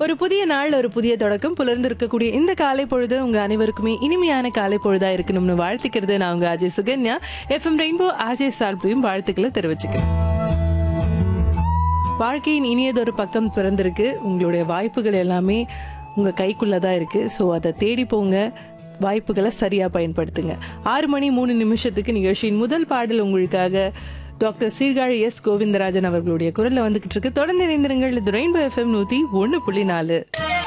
ஒரு புதிய நாள், ஒரு புதிய தொடக்கம். புலர்ந்திருக்கக்கூடிய இந்த காலை பொழுது உங்க அனைவருக்குமே இனிமையான காலை பொழுதா இருக்கணும்னு வாழ்த்துக்கிறது நான் உங்க அஜய் சுகன்யா. எஃப்எம் ரெயின்போ அஜய் சார்பையும் வாழ்த்துக்களை தெரிவிச்சுக்கிறேன். வாழ்க்கையின் இனியதொரு பக்கம் பிறந்திருக்கு. உங்களுடைய வாய்ப்புகள் எல்லாமே உங்க கைக்குள்ளதான் இருக்கு. ஸோ அதை தேடி போங்க, வாய்ப்புகளை சரியா பயன்படுத்துங்க. 6 மணி 3 நிமிஷத்துக்கு நிகழ்ச்சியின் முதல் பாடல் உங்களுக்காக டாக்டர் சீர்காழி எஸ் கோவிந்தராஜன் அவர்களுடைய குரல்ல வந்துகிட்டு இருக்கு. தொடர்ந்து இணைந்திருங்கள். இது ரெயின்போ எஃப்எம் 101.4.